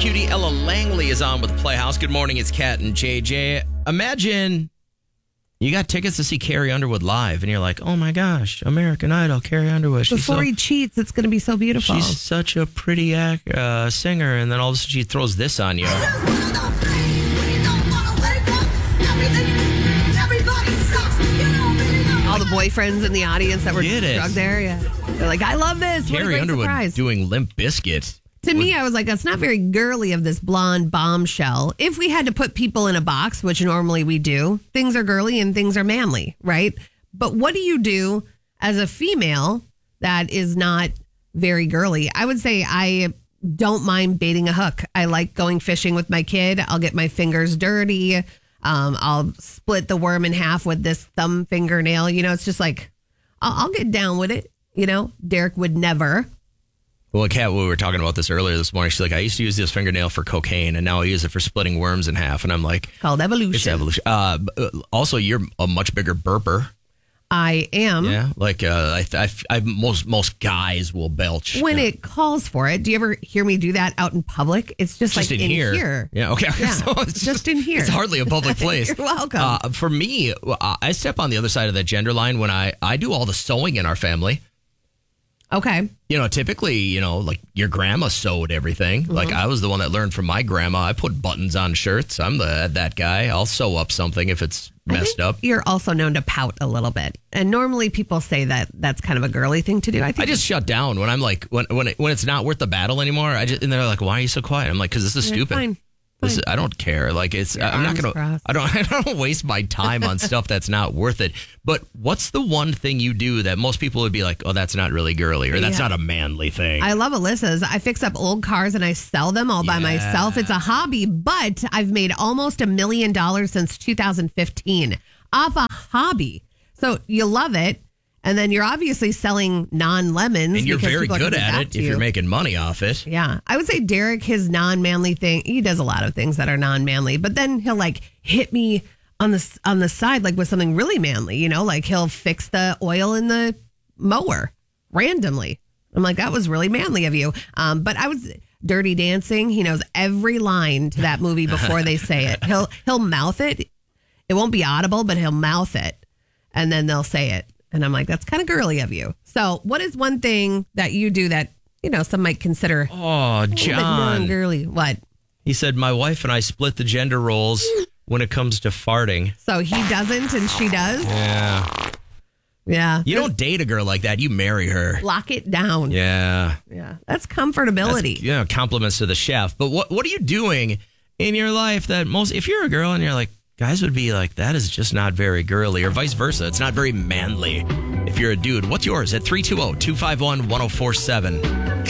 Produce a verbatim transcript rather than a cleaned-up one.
cutie Ella Langley is on with the Playhouse. Good morning, it's Kat and J J. Imagine you got tickets to see Carrie Underwood live, and you're like, oh my gosh, American Idol, Carrie Underwood. She's Before so, he cheats, it's going to be so beautiful. She's such a pretty act, uh, singer, and then all of a sudden she throws this on you. All the boyfriends in the audience that were Get it. drugged there, yeah. They're like, I love this. What a Carrie great Underwood surprise. doing Limp Bizkit. To me, I was like, that's not very girly of this blonde bombshell. If we had to put people in a box, which normally we do, things are girly and things are manly, right? But what do you do as a female that is not very girly? I would say I don't mind baiting a hook. I like going fishing with my kid. I'll get my fingers dirty. Um, I'll split the worm in half with this thumb fingernail. You know, it's just like, I'll, I'll get down with it. You know, Derek would never. Well, Kat, we were talking about this earlier this morning. She's like, I used to use this fingernail for cocaine, and now I use it for splitting worms in half. And I'm like, Called evolution. it's evolution. Uh, also, you're a much bigger burper. I am. Yeah, like uh, I, I, I, most most guys will belch When yeah. it calls for it. Do you ever hear me do that out in public? It's just, just like in, in here. here. Yeah, okay. Yeah, So it's just in here. It's hardly a public place. You're welcome. Uh, for me, uh, I step on the other side of that gender line when I I do all the sewing in our family. Okay. You know, typically, you know, like your grandma sewed everything. Mm-hmm. Like I was the one that learned from my grandma. I put buttons on shirts. I'm the that guy. I'll sew up something if it's I messed think up. You're also known to pout a little bit. And normally people say that that's kind of a girly thing to do. I think I just shut down when I'm like when when it, when it's not worth the battle anymore. I just and they're like, "Why are you so quiet?" I'm like, "Cause this is You're stupid. fine. This is, Fine. I don't care. Like it's Your I'm not arms gonna. crossed. I don't. I don't waste my time on stuff that's not worth it. But what's the one thing you do that most people would be like, "Oh, that's not really girly," or "That's Yeah. not a manly thing." I love Alyssa's. I fix up old cars and I sell them all by Yeah. myself. It's a hobby, but I've made almost a million dollars since two thousand fifteen off a hobby. So you love it. And then you're obviously selling non-lemons. and you're because very people are good coming at back it to if you. you're making money off it. Yeah. I would say Derek, his non-manly thing, he does a lot of things that are non-manly, but then he'll like hit me on the, on the side, like with something really manly, you know, like he'll fix the oil in the mower randomly. I'm like, that was really manly of you. Um, but I was Dirty Dancing. He knows every line to that movie before they say it. He'll, he'll mouth it. It won't be audible, but he'll mouth it and then they'll say it. And I'm like, that's kind of girly of you. So what is one thing that you do that, you know, some might consider Oh, John. girly? What? He said, "My wife and I split the gender roles when it comes to farting." So he doesn't and she does? Yeah. Yeah. You don't date a girl like that. You marry her. Lock it down. Yeah. Yeah. That's comfortability. That's, yeah, compliments to the chef. But what what are you doing in your life that most, if you're a girl and you're like, guys would be like, that is just not very girly, or vice versa. It's not very manly. If you're a dude, what's yours? At three two zero, two five one, one zero four seven.